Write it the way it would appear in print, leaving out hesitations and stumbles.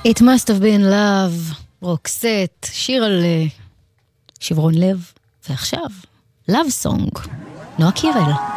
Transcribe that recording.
It must have been love, רוקסט, שיר על שברון לב, ועכשיו, love song, נועה קירל.